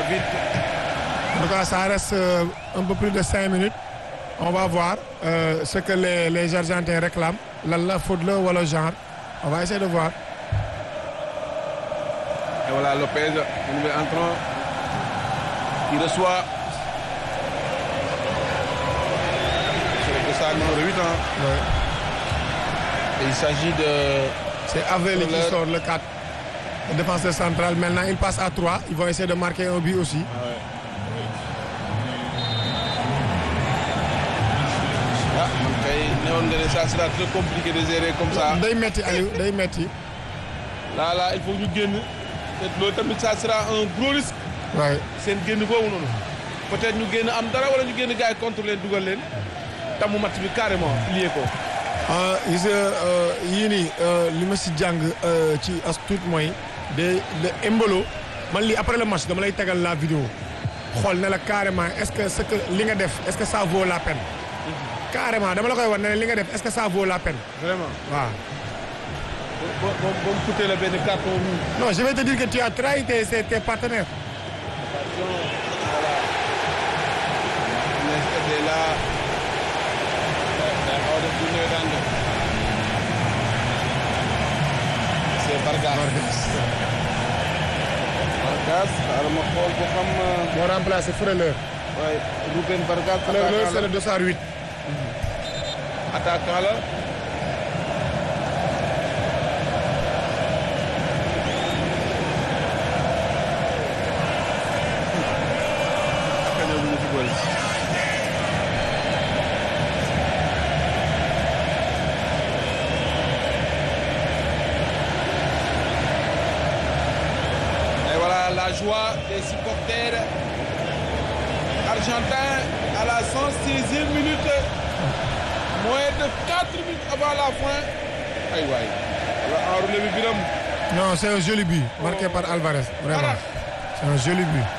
vite. En tout cas, ça reste un peu plus de 5 minutes. On va voir ce que les Argentins réclament. La faute là ou le genre. On va essayer de voir. Et voilà Lopez, le nouvel entrant, qui reçoit. C'est ça, numéro 8. Hein. Ouais. Et il s'agit de. C'est Avel qui sort le 4. Le défenseur central. Maintenant, il passe à 3. Ils vont essayer de marquer un but aussi. Ah ouais. Ça sera très compliqué de gérer comme ça. Day metti Aliou day metti. Là il faut ñu génn loolu tamit ça sera un gros risque. waaye seen génn boobu noonu peut-être ñu génn am dara wala ñu génn gars yi contre leen dugal leen tamu match bi carrément lié ko. gis nga yii nii li ma si jàng ci as tuut mooy de Embolo man lii après le match dama lay tegal la vidéo xool ne la carrément est-ce que li nga def est-ce que ça vaut la peine. Carrément dama la koy wax ne li nga def est-ce que ça vaut la peine. Vraiment waaw. Bon mu coûté la benn carton rouge. Non, je vais te dire que tu as trahi tes partenaires. Attention, voilà. Iniesta est là. C'est Vargas. Vargas, alors ma xool ko xam. moo remplacé Freleur. Oui, Ruben Vargas. Freleur c'est le dossard 8. Attaquant la. La joie des supporters argentins à la 116e minute, moins de 4 minutes avant la fin. Aïe, aïe. Non, c'est un joli but marqué par Alvarez. Vraiment, c'est un joli but.